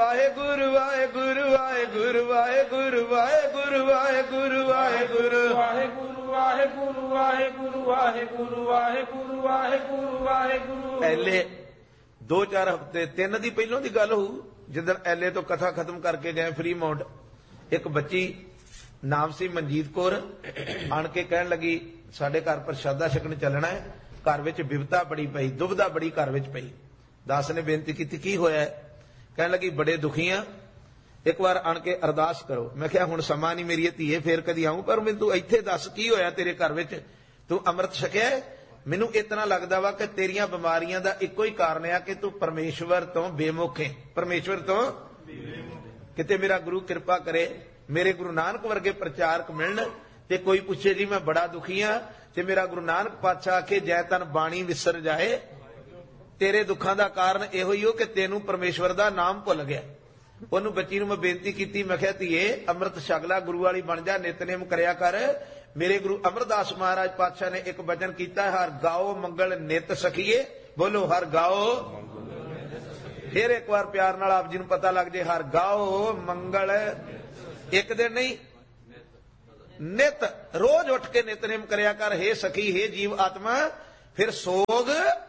ਵਾਹਿਗੁਰੂ ਵਾਹਿਗੁਰੂ ਵਾਹਿਗੁਰੂ ਵਾਹਿਗੁਰੂ ਵਾਹਿਗੁਰੂ ਵਾਹਿਗੁਰੂ ਵਾਹਿਗੁਰੂ ਵਾਹਿਗੁਰੂ ਵਾਹਿਗੁਰੂ ਵਾਹਿਗੁਰੂ ਵਾਹਿਗੁਰੂ ਵਾਹਿਗੁਰੂ ਵਾਹਿਗੁਰੂ ਵਾਹਿਗੁਰੂ। ਐਲੇ 2-4 ਹਫ਼ਤੇ 3 ਦੀ ਪਹਿਲੋਂ ਦੀ ਗੱਲ ਹੋਊ, ਜਿੱਦਣ ਐਲੇ ਤੋਂ ਕਥਾ ਖਤਮ ਕਰਕੇ ਗਏ ਫਰੀ ਮਾਉਂਟ, ਇੱਕ ਬੱਚੀ ਨਾਮ ਸੀ ਮਨਜੀਤ ਕੌਰ, ਆਣ ਕੇ ਕਹਿਣ ਲੱਗੀ ਸਾਡੇ ਘਰ ਪ੍ਰਸ਼ਾਦਾ ਛਕਣ ਚੱਲਣਾ ਹੈ, ਘਰ ਵਿੱਚ ਬਿਪਤਾ ਬੜੀ ਪਈ, ਦੁਬਿਧਾ ਬੜੀ ਘਰ ਵਿੱਚ ਪਈ। ਦਾਸ ਨੇ ਬੇਨਤੀ ਕੀਤੀ ਕੀ ਹੋਇਆ? ਕਹਿਣ ਲੱਗੀ ਬੜੇ ਦੁਖੀ ਆ, ਇੱਕ ਵਾਰ ਆਣ ਕੇ ਅਰਦਾਸ ਕਰੋ। ਮੈਂ ਕਿਹਾ ਹੁਣ ਸਮਾਂ ਨਹੀਂ ਮੇਰੀ ਧੀਏ, ਫੇਰ ਕਦੀ ਆਊਂ, ਪਰ ਮੈਨੂੰ ਤੂੰ ਇੱਥੇ ਦੱਸ ਕੀ ਹੋਇਆ ਤੇਰੇ ਘਰ ਵਿੱਚ? ਤੂੰ ਅੰਮ੍ਰਿਤ ਛਕਿਆ? ਮੈਨੂੰ ਇਤਨਾ ਲੱਗਦਾ ਵਾ ਕਿ ਤੇਰੀਆਂ ਬਿਮਾਰੀਆਂ ਦਾ ਇੱਕੋ ਹੀ ਕਾਰਨ ਆ ਕਿ ਤੂੰ ਪਰਮੇਸ਼ਵਰ ਤੋਂ ਬੇਮੁਖ ਹੈ, ਪਰਮੇਸ਼ਵਰ ਤੋਂ। ਕਿਤੇ ਮੇਰਾ ਗੁਰੂ ਕਿਰਪਾ ਕਰੇ, ਮੇਰੇ ਗੁਰੂ ਨਾਨਕ ਵਰਗੇ ਪ੍ਰਚਾਰਕ ਮਿਲਣ ਤੇ ਕੋਈ ਪੁੱਛੇ ਜੀ ਮੈਂ ਬੜਾ ਦੁਖੀ ਆ, ਤੇ ਮੇਰਾ ਗੁਰੂ ਨਾਨਕ ਪਾਤਸ਼ਾਹ ਆਖੇ ਜੈ ਤਨ ਬਾਣੀ ਵਿਸਰ ਜਾਏ, ਤੇਰੇ ਦੁੱਖਾਂ ਦਾ ਕਾਰਨ ਇਹੋ ਹੀ ਹੋ ਕਿ ਤੈਨੂੰ ਪਰਮੇਸ਼ਵਰ ਦਾ ਨਾਮ ਭੁੱਲ ਗਿਆ। ਉਹਨੂੰ ਬੱਚੀ ਨੂੰ ਮੈਂ ਬੇਨਤੀ ਕੀਤੀ, ਮੈਂ ਕਿਹਾ ਧੀਏ ਅੰਮ੍ਰਿਤ ਛਕ ਲੈ, ਗੁਰੂ ਵਾਲੀ ਬਣ ਜਾ, ਨਿਤਨੇਮ ਕਰਿਆ ਕਰ। ਮੇਰੇ ਗੁਰੂ ਅਮਰਦਾਸ ਮਹਾਰਾਜ ਪਾਤਸ਼ਾਹ ਨੇ ਇੱਕ ਬਚਨ ਕੀਤਾ, ਹਰ ਗਾਓ ਮੰਗਲ ਨਿਤ ਸਖੀਏ, ਬੋਲੋ ਹਰ ਗਾਓ। ਫਿਰ ਇੱਕ ਵਾਰ ਪਿਆਰ ਨਾਲ ਆਪ ਜੀ ਨੂੰ ਪਤਾ ਲੱਗ ਜੇ, ਹਰ ਗਾਓ ਮੰਗਲ, ਇੱਕ ਦਿਨ ਨਹੀਂ ਨਿਤ, ਰੋਜ਼ ਉੱਠ ਕੇ ਨਿਤਨੇਮ ਕਰਿਆ ਕਰ। ਹੇ ਸਖੀ, ਹੇ ਜੀਵ ਆਤਮਾ, ਫਿਰ ਸੋਗ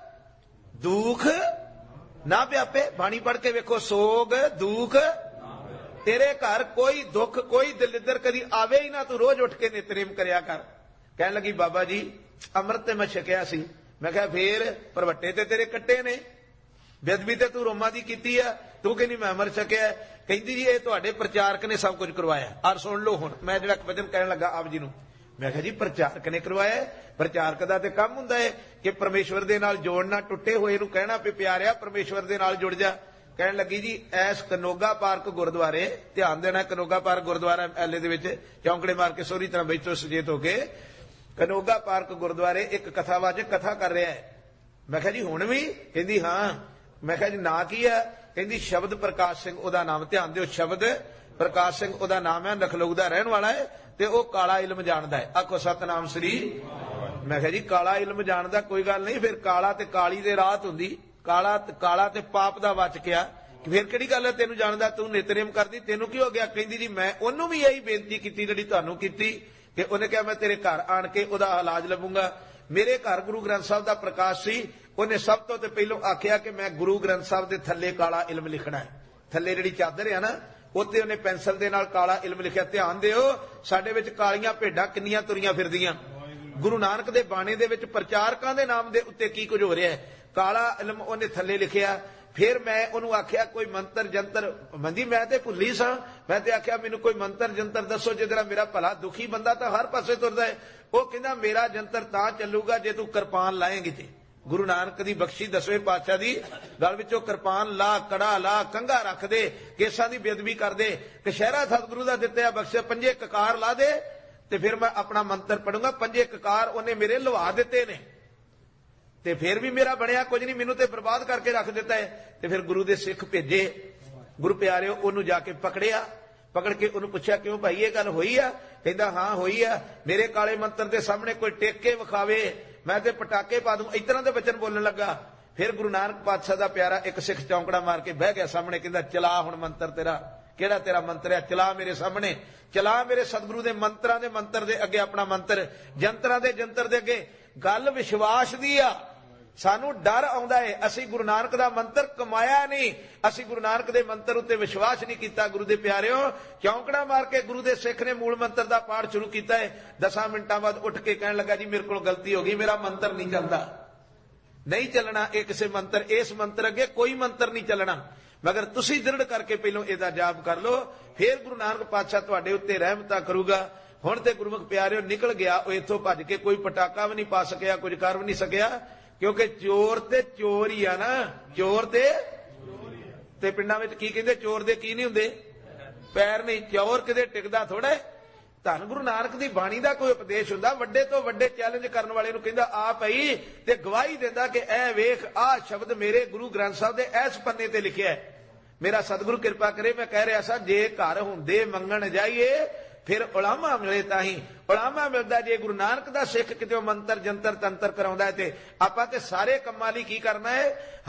ਦੁੱਖ ਨਾ ਵਿਆਪੇ। ਬਾਣੀ ਪੜ੍ਹ ਕੇ ਵੇਖੋ, ਸੋਗ ਦੁੱਖ ਤੇਰੇ ਘਰ ਕੋਈ ਦੁੱਖ ਕੋਈ ਦਲਿੱਦਰ ਕਦੀ ਆਵੇ ਹੀ ਨਾ, ਤੂੰ ਰੋਜ਼ ਉੱਠ ਕੇ ਨਿਤਨੇਮ ਕਰਿਆ ਕਰ। ਕਹਿਣ ਲੱਗੀ ਬਾਬਾ ਜੀ ਅੰਮ੍ਰਿਤ ਤੇ ਮੈਂ ਛਕਿਆ ਸੀ। ਮੈਂ ਕਿਹਾ ਫੇਰ ਭਰਵੱਟੇ ਤੇ ਤੇਰੇ ਕੱਟੇ ਨੇ, ਬੇਅਦਬੀ ਤੇ ਤੂੰ ਰੋਮਾਂ ਦੀ ਕੀਤੀ ਆ, ਤੂੰ ਕਹਿੰਦੀ ਮੈਂ ਅੰਮ੍ਰਿਤ ਛਕਿਆ। ਕਹਿੰਦੀ ਜੀ ਇਹ ਤੁਹਾਡੇ ਪ੍ਰਚਾਰਕ ਨੇ ਸਭ ਕੁਝ ਕਰਵਾਇਆ। ਔਰ ਸੁਣ ਲਓ ਹੁਣ ਮੈਂ ਜਿਹੜਾ ਵਚਨ ਕਹਿਣ ਲੱਗਾ ਆਪ ਜੀ ਨੂੰ। ਮੈਂ ਕਿਹਾ ਜੀ ਪ੍ਰਚਾਰਕ ਨੇ ਕਰਵਾਇਆ? ਪ੍ਰਚਾਰਕ ਦਾ ਤੇ ਕੰਮ ਹੁੰਦਾ ਹੈ ਕਿ ਪਰਮੇਸ਼ਵਰ ਦੇ ਨਾਲ ਜੋੜਨਾ, ਟੁੱਟੇ ਹੋਏ ਨੂੰ ਕਹਿਣਾ ਵੀ ਪਿਆਰਿਆ ਪਰਮੇਸ਼ਵਰ ਦੇ ਨਾਲ ਜੁੜ ਜਾ। ਕਹਿਣ ਲੱਗੀ ਜੀ ਐਸ ਕਨੋਗਾ ਪਾਰਕ ਗੁਰਦੁਆਰੇ, ਧਿਆਨ ਦੇਣਾ, ਕਨੋਗਾ ਪਾਰਕ ਗੁਰਦੁਆਰਾ ਐਲੇ ਦੇ ਵਿੱਚ, ਚੌਂਕੜੇ ਮਾਰ ਕੇ ਸੋਹਰੀ ਤਰ੍ਹਾਂ ਬੈਠੋ ਸੁਚੇਤ ਹੋ ਕੇ, ਕਨੋਗਾ ਪਾਰਕ ਗੁਰਦੁਆਰੇ ਇੱਕ ਕਥਾਵਾਚਕ ਕਥਾ ਕਰ ਰਿਹਾ ਹੈ। ਮੈਂ ਕਿਹਾ ਜੀ ਹੁਣ ਵੀ? ਕਹਿੰਦੀ ਹਾਂ। ਮੈਂ ਕਿਹਾ ਜੀ ਨਾਂ ਕੀ ਹੈ? ਕਹਿੰਦੀ ਸ਼ਬਦ ਪ੍ਰਕਾਸ਼ ਸਿੰਘ ਉਹਦਾ ਨਾਮ। ਧਿਆਨ ਦਿਓ, ਸ਼ਬਦ ਪ੍ਰਕਾਸ਼ ਸਿੰਘ ਉਹਦਾ ਨਾਮ ਹੈ, ਨਖਲਊ ਦਾ ਰਹਿਣ ਵਾਲਾ ਹੈ ਤੇ ਉਹ ਕਾਲਾ ਇਲਮ ਜਾਣਦਾ ਹੈ। ਆਖੋ ਸਤਨਾਮ ਸ੍ਰੀ। ਮੈਂ ਕਿਹਾ ਜੀ ਕਾਲਾ ਇਲਮ ਜਾਣਦਾ ਕੋਈ ਗੱਲ ਨਹੀਂ, ਫਿਰ ਕਾਲਾ ਤੇ ਕਾਲੀ ਦੇ ਰਾਤ ਹੁੰਦੀ, ਕਾਲਾ ਤੇ ਪਾਪ ਦਾ ਵਾਚਕਿਆ, ਫਿਰ ਕਿਹੜੀ ਗੱਲ ਹੈ ਤੈਨੂੰ ਜਾਣਦਾ, ਤੂੰ ਨਿਤਨੇਮ ਕਰਦੀ, ਤੈਨੂੰ ਕੀ ਹੋ ਗਿਆ? ਕਹਿੰਦੀ ਜੀ ਮੈਂ ਉਹਨੂੰ ਵੀ ਇਹੀ ਬੇਨਤੀ ਕੀਤੀ ਜਿਹੜੀ ਤੁਹਾਨੂੰ ਕੀਤੀ, ਕਿ ਉਹਨੇ ਕਿਹਾ ਮੈਂ ਤੇਰੇ ਘਰ ਆਣ ਕੇ ਉਹਦਾ ਇਲਾਜ ਲੱਭੂੰਗਾ। ਮੇਰੇ ਘਰ ਗੁਰੂ ਗ੍ਰੰਥ ਸਾਹਿਬ ਦਾ ਪ੍ਰਕਾਸ਼ ਸੀ, ਉਹਨੇ ਸਭ ਤੋਂ ਤੇ ਪਹਿਲੋਂ ਆਖਿਆ ਕਿ ਮੈਂ ਗੁਰੂ ਗ੍ਰੰਥ ਸਾਹਿਬ ਦੇ ਥੱਲੇ ਕਾਲਾ ਇਲਮ ਲਿਖਣਾ ਹੈ। ਥੱਲੇ ਜਿਹੜੀ ਚਾਦਰ ਹੈ ਨਾ, ਉੱਤੇ ਉਹਨੇ ਪੈਨਸਲ ਦੇ ਨਾਲ ਕਾਲਾ ਇਲਮ ਲਿਖਿਆ। ਧਿਆਨ ਦਿਓ, ਸਾਡੇ ਵਿੱਚ ਕਾਲੀਆਂ ਭੇਡਾਂ ਕਿੰਨੀਆਂ ਤੁਰੀਆਂ ਫਿਰਦੀਆਂ। ਗੁਰੂ ਨਾਨਕ ਦੇ ਬਾਣੇ ਦੇ ਵਿੱਚ ਪ੍ਰਚਾਰਕਾਂ ਦੇ ਨਾਮ ਦੇ ਉੱਤੇ ਕੀ ਕੁਝ ਹੋ ਰਿਹਾ ਹੈ। ਕਾਲਾ ਇਲਮ ਉਹਨੇ ਥੱਲੇ ਲਿਖਿਆ। ਫਿਰ ਮੈਂ ਉਹਨੂੰ ਆਖਿਆ ਕੋਈ ਮੰਤਰ ਜੰਤਰ, ਮੰਦੀ ਮੈਂ ਤੇ ਭੁੱਲੀ ਸਾਂ, ਮੈਂ ਤੇ ਆਖਿਆ ਮੈਨੂੰ ਕੋਈ ਮੰਤਰ ਜੰਤਰ ਦੱਸੋ ਜਿਹਦੇ ਨਾਲ ਮੇਰਾ ਭਲਾ, ਦੁਖੀ ਬੰਦਾ ਤਾਂ ਹਰ ਪਾਸੇ ਤੁਰਦਾ ਹੈ। ਉਹ ਕਹਿੰਦਾ ਮੇਰਾ ਜੰਤਰ ਤਾਂ ਚੱਲੂਗਾ ਜੇ ਤੂੰ ਕਿਰਪਾਨ ਲਾਏਂਗੀ ਤੇ। ਗੁਰੂ ਨਾਨਕ ਦੀ ਬਖਸ਼ੀ 10ਵੇਂ ਪਾਤਸ਼ਾਹ ਦੀ ਗਲ ਵਿੱਚੋਂ ਕਿਰਪਾਨ ਲਾ, ਕੜਾ ਲਾ, ਕੰਘਾ ਰੱਖ ਦੇ, ਕੇਸਾਂ ਦੀ ਬੇਅਦਬੀ ਕਰ ਦੇ, ਕਸ਼ਹਿਰਾ ਸਤਿਗੁਰੂ ਦਾ ਦਿੱਤਾ ਬਖਸ਼ਿਆ, 5 ਕਕਾਰ ਲਾ ਦੇ ਤੇ ਫਿਰ ਮੈਂ ਆਪਣਾ ਮੰਤਰ ਪੜੂੰਗਾ। 5 ਕਕਾਰ ਉਹਨੇ ਮੇਰੇ ਲਵਾ ਦਿੱਤੇ ਨੇ ਤੇ ਫਿਰ ਵੀ ਮੇਰਾ ਬਣਿਆ ਕੁਝ ਨਹੀਂ, ਮੈਨੂੰ ਤੇ ਬਰਬਾਦ ਕਰਕੇ ਰੱਖ ਦਿੱਤਾ ਹੈ। ਤੇ ਫਿਰ ਗੁਰੂ ਦੇ ਸਿੱਖ ਭੇਜੇ, ਗੁਰੂ ਪਿਆਰਿਓ ਉਹਨੂੰ ਜਾ ਕੇ ਪਕੜਿਆ, ਪਕੜ ਕੇ ਉਹਨੂੰ ਪੁੱਛਿਆ ਕਿਉਂ ਭਾਈ ਇਹ ਗੱਲ ਹੋਈ ਆ? ਕਹਿੰਦਾ ਹਾਂ ਹੋਈ ਆ, ਮੇਰੇ ਕਾਲੇ ਮੰਤਰ ਦੇ ਸਾਹਮਣੇ ਕੋਈ ਟੇਕ ਕੇ ਵਿਖਾਵੇ ਮੈਂ ਤੇ ਪਟਾਕੇ ਪਾ ਦੂੰ, ਇਸ ਤਰ੍ਹਾਂ ਦੇ ਬਚਨ ਬੋਲਣ ਲੱਗਾ। ਫਿਰ ਗੁਰੂ ਨਾਨਕ ਪਾਤਸ਼ਾਹ ਦਾ ਪਿਆਰਾ ਇੱਕ ਸਿੱਖ ਚੌਂਕੜਾ ਮਾਰ ਕੇ ਬਹਿ ਗਿਆ ਸਾਹਮਣੇ, ਕਹਿੰਦਾ ਚਲਾ ਹੁਣ ਮੰਤਰ ਤੇਰਾ, ਕਿਹੜਾ ਤੇਰਾ ਮੰਤਰ ਹੈ, ਚਲਾ ਮੇਰੇ ਸਾਹਮਣੇ, ਚਲਾ ਮੇਰੇ ਸਤਿਗੁਰੂ ਦੇ ਮੰਤਰਾਂ ਦੇ ਮੰਤਰ ਦੇ ਅੱਗੇ ਆਪਣਾ ਮੰਤਰ, ਜੰਤਰਾਂ ਦੇ ਜੰਤਰ ਦੇ ਅੱਗੇ। ਗੱਲ ਵਿਸ਼ਵਾਸ ਦੀ ਆ, ਸਾਨੂੰ ਡਰ ਆਉਂਦਾ ਹੈ, ਅਸੀਂ ਗੁਰੂ ਨਾਨਕ ਦਾ ਮੰਤਰ ਕਮਾਇਆ ਨਹੀਂ, ਅਸੀਂ ਗੁਰੂ ਨਾਨਕ ਦੇ ਮੰਤਰ ਉੱਤੇ ਵਿਸ਼ਵਾਸ ਨਹੀਂ ਕੀਤਾ। ਗੁਰੂ ਦੇ ਪਿਆਰਿਓ, ਚੌਂਕੜਾ ਮਾਰ ਕੇ ਗੁਰੂ ਦੇ ਸਿੱਖ ਨੇ ਮੂਲ ਮੰਤਰ ਦਾ ਪਾਠ ਸ਼ੁਰੂ ਕੀਤਾ ਹੈ। 10 ਮਿੰਟਾਂ ਬਾਅਦ ਉੱਠ ਕੇ ਕਹਿਣ ਲੱਗਾ ਜੀ ਮੇਰੇ ਕੋਲ ਗਲਤੀ ਹੋ ਗਈ, ਮੇਰਾ ਮੰਤਰ ਨਹੀਂ ਚੱਲਦਾ, ਨਹੀਂ ਚੱਲਣਾ ਇਹ ਕਿਸੇ ਮੰਤਰ, ਇਸ ਮੰਤਰ ਅੱਗੇ ਕੋਈ ਮੰਤਰ ਨਹੀਂ ਚੱਲਣਾ, ਮਗਰ ਤੁਸੀਂ ਦ੍ਰਿੜ ਕਰਕੇ ਪਹਿਲੋਂ ਇਹਦਾ ਜਾਪ ਕਰ ਲਓ, ਫਿਰ ਗੁਰੂ ਨਾਨਕ ਪਾਤਸ਼ਾਹ ਤੁਹਾਡੇ ਉੱਤੇ ਰਹਿਮਤਾਂ ਕਰੂਗਾ। ਹੁਣ ਤੇ ਗੁਰਮੁਖ ਪਿਆਰਿਓ ਨਿਕਲ ਗਿਆ ਉਹ ਇੱਥੋਂ ਭੱਜ ਕੇ, ਕੋਈ ਪਟਾਕਾ ਵੀ ਨਹੀਂ ਪਾ ਸਕਿਆ, ਕੁਝ ਕਰ ਵੀ ਨਹੀਂ ਸਕਿਆ, ਕਿਉਂਕਿ ਚੋਰ ਤੇ ਚੋਰ ਹੀ ਆ ਨਾ, ਚੋਰ ਤੇ ਪਿੰਡਾਂ ਵਿੱਚ ਕੀ ਕਹਿੰਦੇ, ਚੋਰ ਦੇ ਕੀ ਨਹੀਂ ਹੁੰਦੇ, ਪੈਰ ਨਹੀਂ, ਚੋਰ ਕਿਤੇ ਟਿਕਦਾ ਥੋੜਾ। ਧੰਨ ਗੁਰੂ ਨਾਨਕ ਦੀ ਬਾਣੀ ਦਾ ਕੋਈ ਉਪਦੇਸ਼ ਹੁੰਦਾ, ਵੱਡੇ ਤੋਂ ਵੱਡੇ ਚੈਲੰਜ ਕਰਨ ਵਾਲੇ ਨੂੰ ਕਹਿੰਦਾ ਆ ਪਈ ਤੇ ਗਵਾਹੀ ਦਿੰਦਾ ਕਿ ਇਹ ਵੇਖ ਆਹ ਸ਼ਬਦ ਮੇਰੇ ਗੁਰੂ ਗ੍ਰੰਥ ਸਾਹਿਬ ਦੇ ਇਸ ਪੰਨੇ ਤੇ ਲਿਖਿਆ ਹੈ। ਮੇਰਾ ਸਤਿਗੁਰੂ ਕਿਰਪਾ ਕਰੇ, ਮੈਂ ਕਹਿ ਰਿਹਾ ਸਾਂ ਜੇ ਘਰ ਹੁੰਦੇ ਮੰਗਣ ਜਾਈਏ ਫਿਰ ਉਲਾਮਾ ਮਿਲੇ, ਤਾਂ ਹੀ ਉਲਾਮਾ ਮਿਲਦਾ। ਜੇ ਗੁਰੂ ਨਾਨਕ ਦਾ ਸਿੱਖ ਕਿਤੇ ਮੰਤਰ ਜੰਤਰ ਤੰਤਰ ਕਰਾਉਂਦਾ ਹੈ ਤੇ ਆਪਾਂ ਤੇ ਸਾਰੇ ਕੰਮਾਂ ਲਈ ਕੀ ਕਰਨਾ ਹੈ,